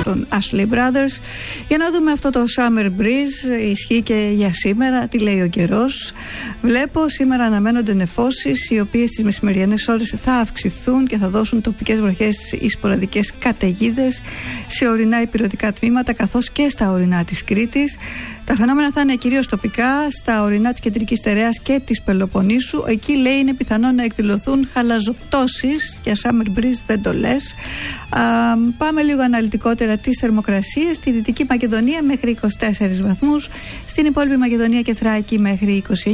των Ashley Brothers. Για να δούμε αυτό το Summer Breeze, ισχύει και για σήμερα, τι λέει ο καιρός. Βλέπω σήμερα αναμένονται νεφώσεις, οι οποίες στις μεσημεριανές ώρες θα αυξηθούν και θα δώσουν τοπικές βροχές ή σποραδικές καταιγίδες σε ορεινά υπηρετικά τμήματα καθώς και στα ορεινά της Κρήτης. Τα φαινόμενα θα είναι κυρίως τοπικά στα ορεινά της Κεντρικής Στερεάς και της Πελοποννήσου. Εκεί λέει είναι πιθανό να εκδηλωθούν χαλαζοπτώσεις. Για Summer Breeze δεν το λες. Πάμε λίγο αναλυτικότερα τις θερμοκρασίες. Στη Δυτική Μακεδονία μέχρι 24 βαθμούς, στην υπόλοιπη Μακεδονία και Θράκη μέχρι 29.